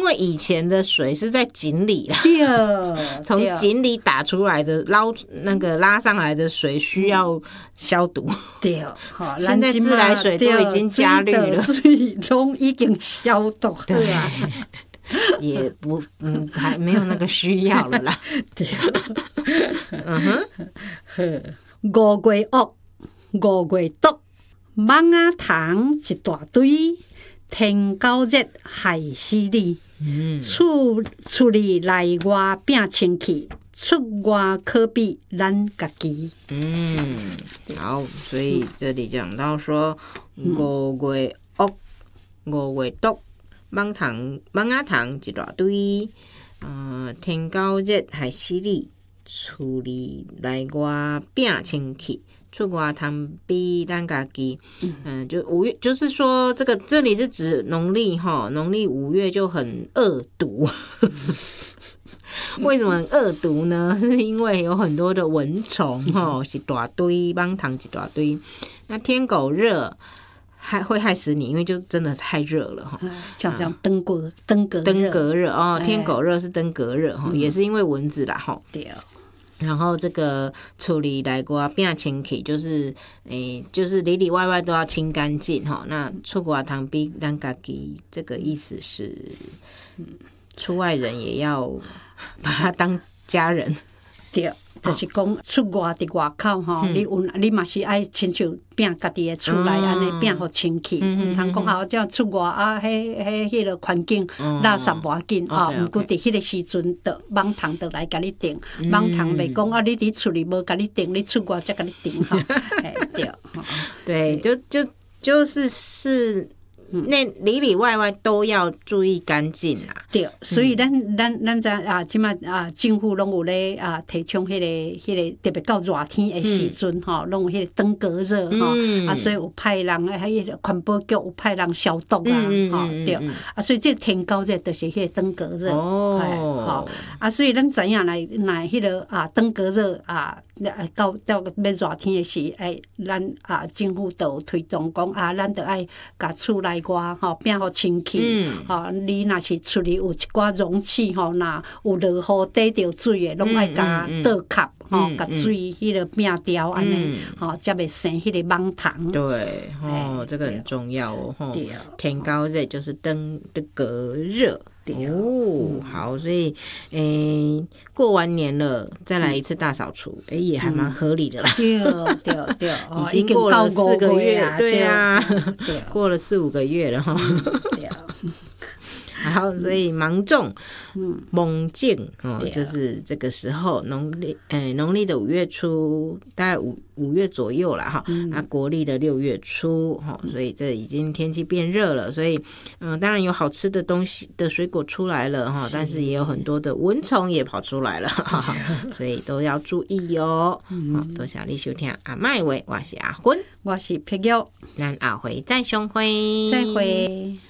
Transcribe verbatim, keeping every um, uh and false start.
为以前的水是在井里啦， 对， 从井里打出来的捞那个拉上来的水需要消毒。 对，哈， 现在自来水都已经加滤了， 水都已经消毒了啊。 也不嗯，还没有那个需要了啦。 对， 嗯哼，五月恶，五月毒，蚊仔虫一大堆，天狗热害死你。嗯，厝厝里内外拼清气，出外可比咱家己。 嗯，好，所以这里讲到说五月恶，五月毒。蚊虫蚊仔虫一大堆，呃，天狗热害死你，厝里内外拼清气，出外通比咱家己。嗯，就五月，就是说这个这里是指农历哈，农历五月就很恶毒。为什么很恶毒呢？是因为有很多的蚊虫哈，一大堆，蚊虫一大堆。那天狗热。还会害死你，因为就真的太热了哈。 像这样登革登革登革热哦，天狗热是登革热哈，也是因为蚊子啦哈。 对。 然后这个处理来过变清气，就是诶，就是里里外外都要清干净哈。那出国堂比咱家己，这个意思是，出外人也要把他当家人。 对。就是讲出外伫外口吼，你有你嘛是爱亲像拼家己的厝内安尼拼互清气，毋通讲啊，这出外啊，迄迄迄个环境垃圾无要紧啊，毋过伫迄个时阵，的蚊虫就来甲你叮，蚊虫袂讲啊，你伫厝里无甲你叮，你出外才甲你叮吼，对， 对，就就就是是。那里里外外都要注意干净啦。 对，所以咱咱咱在啊，即马啊，政府拢有咧啊，提倡迄个迄个，特别到热天的时阵吼，拢有迄个登革热吼，啊，所以有派人诶，迄个环保局有派人消毒啦，吼，对，啊，所以这天狗热就是迄个登革热，哦，吼，啊，所以咱知影来来迄个啊，登革热啊。到到要热天的时，哎，咱啊政府就推动讲啊，咱就爱甲厝内外吼变互清气，吼、嗯，你若是厝里有一寡容器吼，若有落雨滴着水的，拢爱甲倒壳吼，甲水迄个变掉安尼，吼，才袂生迄个蚊虫。 对，哦，这个很重要哦，吼，天高热就是登登革热。哦，好，所以诶、欸，过完年了，再来一次大扫除，诶、欸，也还蛮合理的啦。 对对对， 已经过了四个月，对啊，过了四五个月了哈。对啊。好，所以芒种、蒙境哦，就是这个时候农历，诶，农历的五月初，大概五五月左右啦哈。啊，国历的六月初哈，所以这已经天气变热了，所以嗯，当然有好吃的东西的水果出来了哈，但是也有很多的蚊虫也跑出来了，所以都要注意哦。好，多谢你收听阿麦话，我是阿芬， 我是碧玉， 咱下回再相会， 再会。